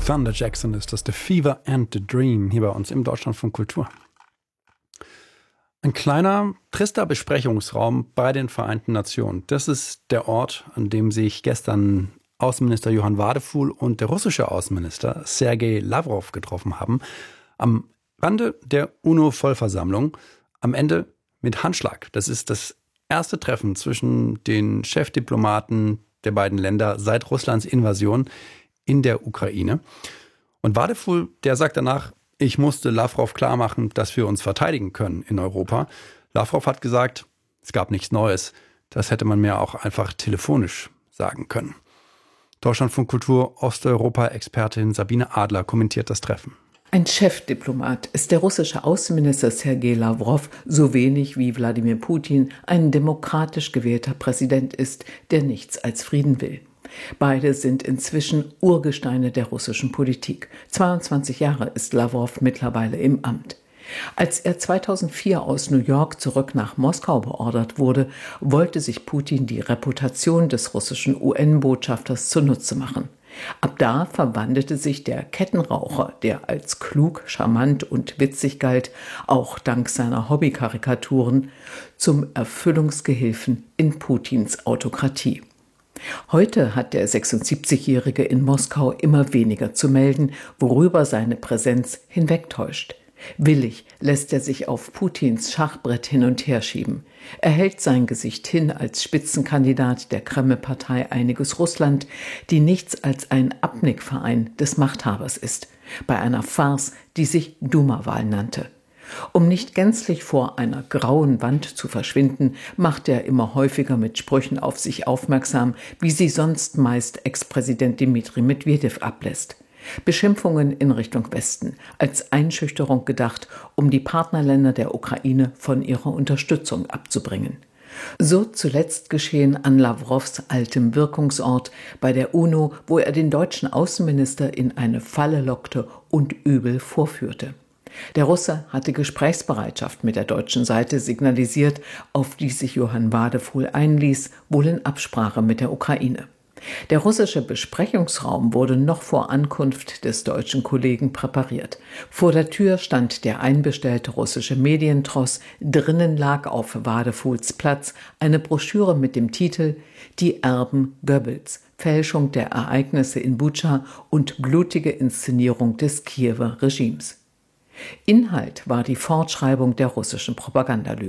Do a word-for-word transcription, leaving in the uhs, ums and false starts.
Thunder Jackson ist das, The Fever and the Dream, hier bei uns im Deutschlandfunk Kultur. Ein kleiner, trister Besprechungsraum bei den Vereinten Nationen. Das ist der Ort, an dem sich gestern Außenminister Johann Wadephul und der russische Außenminister Sergei Lavrov getroffen haben. Am Rande der UNO-Vollversammlung, am Ende mit Handschlag. Das ist das erste Treffen zwischen den Chefdiplomaten der beiden Länder seit Russlands Invasion in der Ukraine. Und Wadephul, der sagt danach, ich musste Lavrov klar machen, dass wir uns verteidigen können in Europa. Lavrov hat gesagt, es gab nichts Neues. Das hätte man mir auch einfach telefonisch sagen können. Deutschlandfunk Kultur Osteuropa-Expertin Sabine Adler kommentiert das Treffen. Ein Chefdiplomat ist der russische Außenminister Sergei Lavrov, so wenig wie Wladimir Putin ein demokratisch gewählter Präsident ist, der nichts als Frieden will. Beide sind inzwischen Urgesteine der russischen Politik. zweiundzwanzig Jahre ist Lavrov mittlerweile im Amt. Als er zweitausendvier aus New York zurück nach Moskau beordert wurde, wollte sich Putin die Reputation des russischen U N-Botschafters zunutze machen. Ab da verwandelte sich der Kettenraucher, der als klug, charmant und witzig galt, auch dank seiner Hobbykarikaturen, zum Erfüllungsgehilfen in Putins Autokratie. Heute hat der sechsundsiebzigjährige in Moskau immer weniger zu melden, worüber seine Präsenz hinwegtäuscht. Willig lässt er sich auf Putins Schachbrett hin und her schieben. Er hält sein Gesicht hin als Spitzenkandidat der Kreml-Partei Einiges Russland, die nichts als ein Abnickverein des Machthabers ist, bei einer Farce, die sich Duma-Wahl nannte. Um nicht gänzlich vor einer grauen Wand zu verschwinden, macht er immer häufiger mit Sprüchen auf sich aufmerksam, wie sie sonst meist Ex-Präsident Dmitri Medwedew ablässt. Beschimpfungen in Richtung Westen, als Einschüchterung gedacht, um die Partnerländer der Ukraine von ihrer Unterstützung abzubringen. So zuletzt geschehen an Lavrovs altem Wirkungsort bei der UNO, wo er den deutschen Außenminister in eine Falle lockte und übel vorführte. Der Russe hatte Gesprächsbereitschaft mit der deutschen Seite signalisiert, auf die sich Johann Wadephul einließ, wohl in Absprache mit der Ukraine. Der russische Besprechungsraum wurde noch vor Ankunft des deutschen Kollegen präpariert. Vor der Tür stand der einbestellte russische Medientross, drinnen lag auf Wadephuls Platz eine Broschüre mit dem Titel »Die Erben Goebbels – Fälschung der Ereignisse in Butscha und blutige Inszenierung des Kiewer Regimes«. Inhalt war die Fortschreibung der russischen Propagandalüge.